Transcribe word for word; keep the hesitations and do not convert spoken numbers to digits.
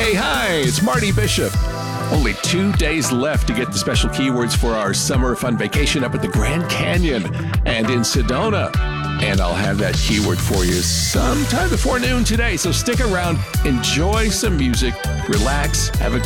Hey, hi, it's Marty Bishop. Only two days left to get the special keywords for our summer fun vacation up at the Grand Canyon and in Sedona. And I'll have that keyword for you sometime before noon today. So stick around, enjoy some music, relax, have a